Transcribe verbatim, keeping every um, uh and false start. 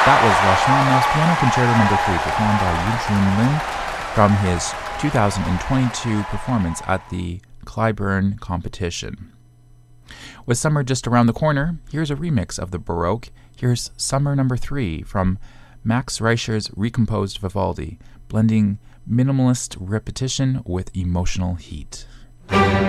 That was Rachmaninoff's Piano Concerto Number three, performed by Yujun Lin from his two thousand twenty-two performance at the Clyburn competition. With summer just around the corner, here's a remix of the Baroque. Here's Summer Number three from Max Reicher's recomposed Vivaldi, blending minimalist repetition with emotional heat.